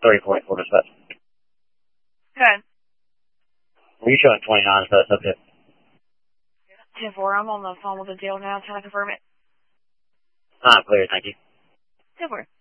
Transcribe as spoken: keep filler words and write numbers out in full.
three forty-four dispatch. Good. Were you showing twenty-nine as that subject? ten four, I'm on the phone with the deal now. Can I confirm it? I'm clear, thank you. ten four.